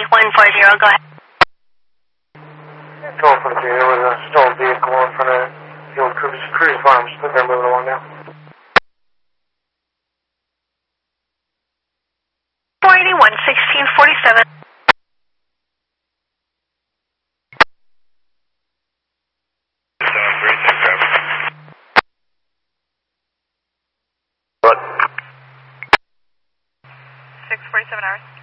140, go ahead. Control for the there was a stolen vehicle in front of the old Cruise Farms. They're moving along now. 481, 1647. What? 647 hours.